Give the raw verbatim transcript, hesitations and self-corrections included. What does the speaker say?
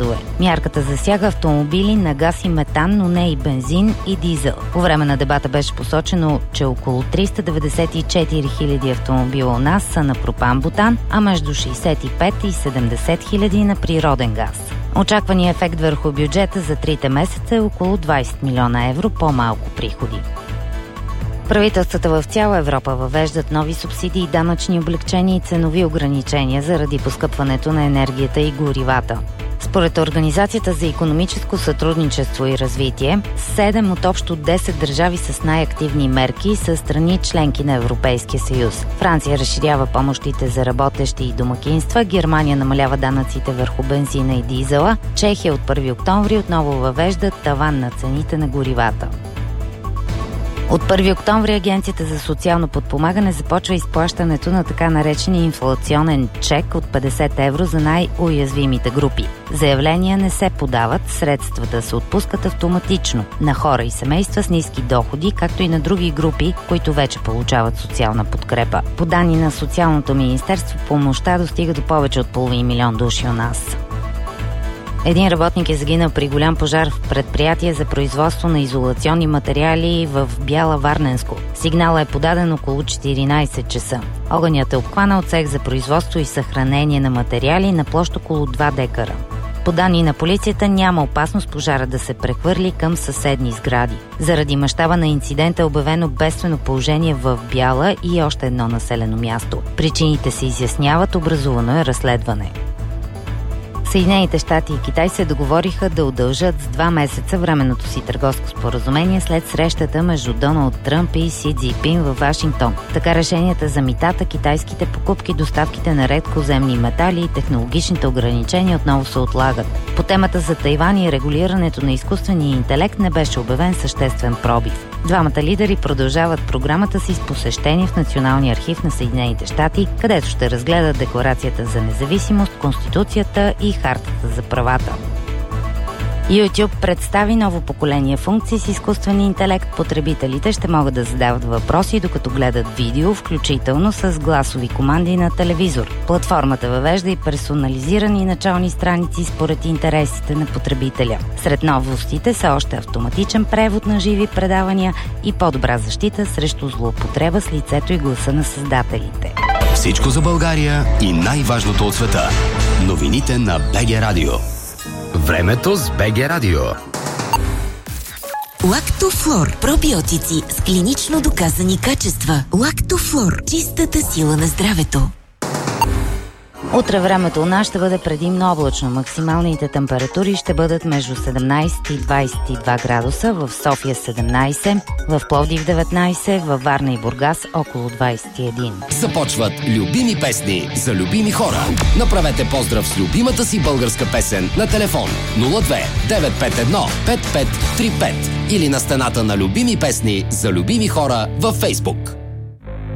складове. Мярката засяга автомобили на газ и метан, но не и бензин и дизел. По време на дебата беше посочено, че около триста деветдесет и четири хиляди автомобила у нас са на пропан-бутан, а между шейсет и пет и седемдесет хиляди на природен газ. Очакваният ефект върху бюджета за трите месеца е около двайсет милиона евро по-малко приходи. Правителствата в цяла Европа въвеждат нови субсидии, данъчни облекчения и ценови ограничения заради поскъпването на енергията и горивата. Според Организацията за икономическо сътрудничество и развитие, седем от общо десет държави с най-активни мерки са страни членки на Европейския съюз. Франция разширява помощите за работещи и домакинства, Германия намалява данъците върху бензина и дизела, Чехия от първи октомври отново въвежда таван на цените на горивата. От първи октомври Агенцията за социално подпомагане започва изплащането на така наречения инфлационен чек от петдесет евро за най-уязвимите групи. Заявления не се подават, средствата се отпускат автоматично на хора и семейства с ниски доходи, както и на други групи, които вече получават социална подкрепа. По данни на Социалното министерство, помощта достига до повече от половин милион души у нас. Един работник е загинал при голям пожар в предприятие за производство на изолационни материали в Бяла Варненско. Сигналът е подаден около четиринайсет часа. Огънят е обхванал цех за производство и съхранение на материали на площ около два декара. По данни на полицията няма опасност пожара да се прехвърли към съседни сгради. Заради мащаба на инцидента е обявено бедствено положение в Бяла и още едно населено място. Причините се изясняват, образувано е разследване. Съединените щати и Китай се договориха да удължат с два месеца временното си търговско споразумение след срещата между Доналд Тръмп и Си Цзинпин във Вашингтон. Така решенията за митата, китайските покупки, доставките на редкоземни метали и технологичните ограничения отново се отлагат. По темата за Тайван и регулирането на изкуствения интелект не беше обявен съществен пробив. Двамата лидери продължават програмата си с посещение в Националния архив на Съединените щати, където ще разгледат Декларацията за независимост, Конституцията и Хартата за правата. YouTube представи ново поколение функции с изкуствен интелект. Потребителите ще могат да задават въпроси, докато гледат видео, включително с гласови команди на телевизор. Платформата въвежда и персонализирани начални страници според интересите на потребителя. Сред новостите са още автоматичен превод на живи предавания и по-добра защита срещу злоупотреба с лицето и гласа на създателите. Всичко за България и най-важното от света. Новините на БГ Радио. Времето с БГ Радио. Лактофлор. Пробиотици с клинично доказани качества. Лактофлор. Чистата сила на здравето. Утре времето у нас ще бъде предимно облачно. Максималните температури ще бъдат между седемнайсет и двайсет и два градуса, в София седемнайсет, в Пловдив деветнайсет, във Варна и Бургас около двайсет и едно. Започват любими песни за любими хора. Направете поздрав с любимата си българска песен на телефон нула две деветстотин петдесет и едно петдесет и пет тридесет и пет или на стената на любими песни за любими хора във Фейсбук.